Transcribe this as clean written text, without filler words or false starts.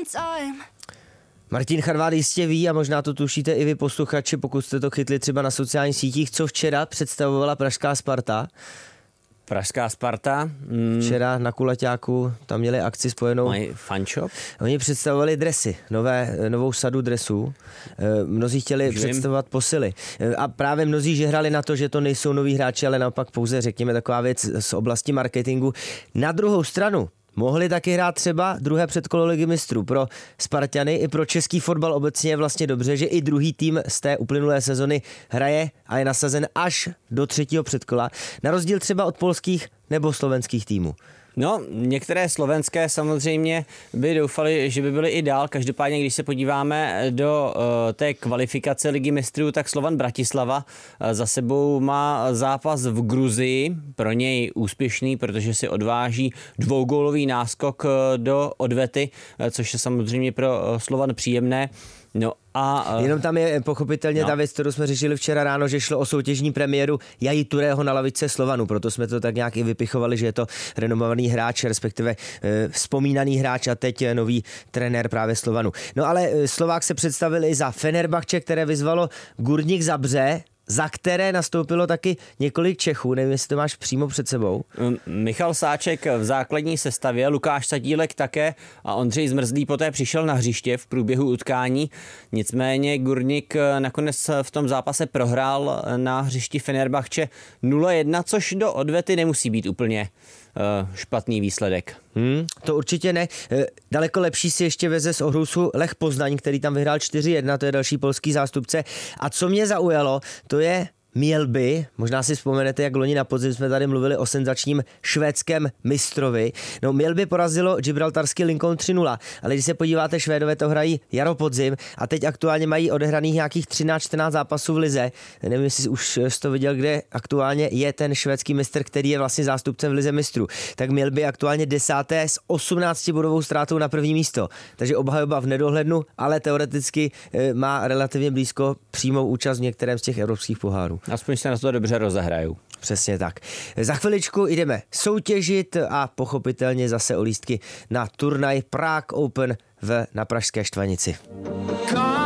Martin Charvát jistě ví, a možná to tušíte i vy posluchači, pokud jste to chytli třeba na sociálních sítích, co včera představovala pražská Sparta. Pražská Sparta. Včera na Kulaťáku tam měli akci spojenou. Mají fanshop. Oni představovali dresy, novou sadu dresů. Mnozí chtěli představovat posily. A právě mnozí žehrali na to, že to nejsou noví hráči, ale naopak pouze, řekněme, taková věc z oblasti marketingu. Na druhou stranu mohli taky hrát třeba druhé předkolo Ligy mistrů. Pro Sparťany i pro český fotbal obecně je vlastně dobře, že i druhý tým z té uplynulé sezony hraje a je nasazen až do třetího předkola. Na rozdíl třeba od polských nebo slovenských týmů. No, některé slovenské samozřejmě by doufali, že by byly i dál. Každopádně, když se podíváme do té kvalifikace Ligy mistrů, tak Slovan Bratislava za sebou má zápas v Gruzii. Pro něj úspěšný, protože si odváží dvougólový náskok do odvety, což je samozřejmě pro Slovan příjemné. No a jenom tam je pochopitelně ta věc, kterou jsme řešili včera ráno, že šlo o soutěžní premiéru Jaji Turého na lavice Slovanu, proto jsme to tak nějak i vypichovali, že je to renomovaný hráč, respektive vzpomínaný hráč a teď nový trenér právě Slovanu. No ale Slovák se představil i za Fenerbahče, které vyzvalo Górnik Zabrze, za které nastoupilo taky několik Čechů, nevím, jestli to máš přímo před sebou. Michal Sáček v základní sestavě, Lukáš Sadílek také a Ondřej Zmrzlý poté přišel na hřiště v průběhu utkání. Nicméně Górnik nakonec v tom zápase prohrál na hřišti Fenerbahče 0-1, což do odvety nemusí být úplně špatný výsledek. To určitě ne. Daleko lepší si ještě veze z Ohrusu Lech Poznaň, který tam vyhrál 4-1, to je další polský zástupce. A co mě zaujalo, to je Mjällby. Možná si vzpomenete, jak loni na podzim jsme tady mluvili o senzačním švédském mistrovi. No, Mjällby porazilo gibraltarský Lincoln 3-0, ale když se podíváte, Švédové to hrají jaro podzim a teď aktuálně mají odehraných nějakých 13-14 zápasů v lize. Nevím, jestli už jsi to viděl, kde aktuálně je ten švédský mistr, který je vlastně zástupcem v lize mistrů. Tak Mjällby aktuálně 10. s 18 bodovou ztrátou na první místo. Takže obhajoba v nedohlednu, ale teoreticky má relativně blízko přímou účast v některém z těch evropských pohárů. Aspoň se na to dobře rozehrajou. Přesně tak. Za chviličku jdeme soutěžit a pochopitelně zase o lístky na turnaj Prague Open na pražské Štvanici.